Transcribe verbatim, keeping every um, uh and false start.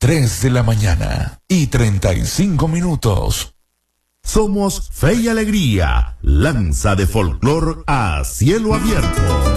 tres de la mañana y treinta y cinco minutos. Somos Fe y Alegría, lanza de folclor a cielo abierto.